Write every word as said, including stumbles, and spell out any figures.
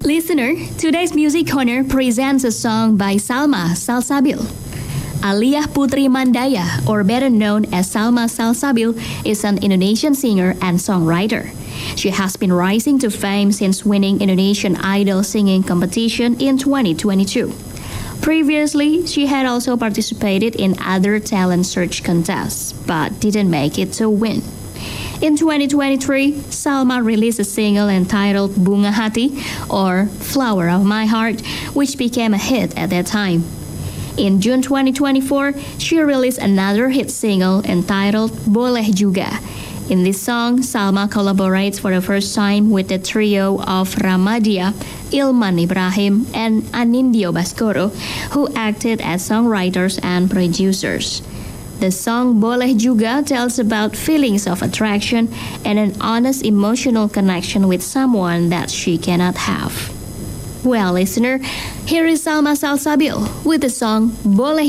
Listener, today's Music Corner presents a song by Salma Salsabil. Aliyah Putri Mandaya, or better known as Salma Salsabil, is an Indonesian singer and songwriter. She has been rising to fame since winning Indonesian Idol singing competition in twenty twenty-two. Previously, she had also participated in other talent search contests, but didn't make it to win. In twenty twenty-three, Salma released a single entitled Bunga Hati, or Flower of My Heart, which became a hit at that time. In June twenty twenty-four, she released another hit single entitled Boleh Juga. In this song, Salma collaborates for the first time with the trio of Ramadia, Ilman Ibrahim, and Anindyo Baskoro, who acted as songwriters and producers. The song Boleh Juga tells about feelings of attraction and an honest emotional connection with someone that she cannot have. Well, listener, here is Salma Salsabil with the song Boleh